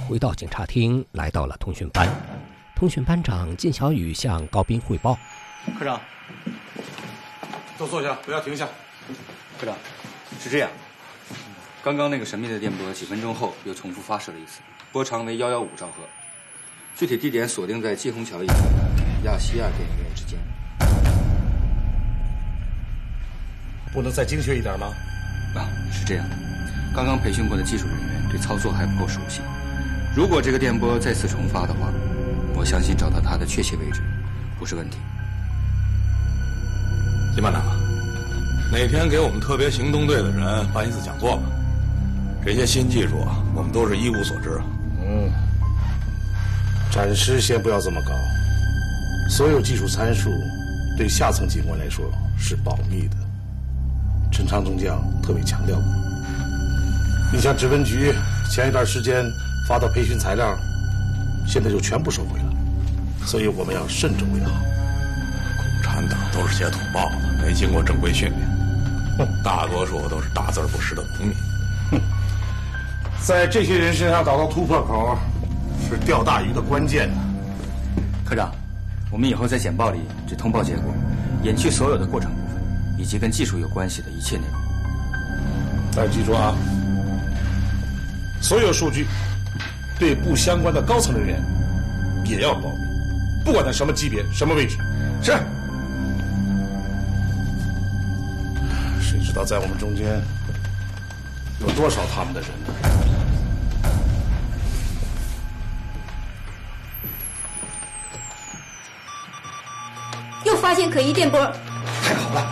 回到警察厅，来到了通讯班。通讯班长靳小雨向高斌汇报： 科长， 都坐下，不要停下。 科长，是这样，刚刚那个神秘的电波几分钟后又重复发射了一次，波长为115兆赫，具体地点锁定在季虹桥以北亚细亚电影院之间。 不能再精确一点吗？ 是这样，刚刚培训过的技术人员对操作还不够熟悉。如果这个电波再次重发的话，我相信找到它的确切位置不是问题。 金班长，哪天给我们特别行动队的人办一次讲座吧？这些新技术我们都是一无所知。 暂时先不要这么搞，所有技术参数对下层警官来说是保密的。陈昌中将特别强调过，你像指纹局前一段时间发的培训材料，现在就全部收回了，所以我们要慎重为好。 共产党都是些土包子，没经过正规训练，大多数都是大字不识的农民。 在这些人身上找到突破口，是钓大鱼的关键呢。 科长，我们以后在简报里只通报结果，隐去所有的过程部分，以及跟技术有关系的一切内容。 但记住啊，所有数据对不相关的高层人员也要保密，不管他什么级别、什么位置。是。谁知道在我们中间有多少他们的人呢？ 又发现可疑电波。 太好了。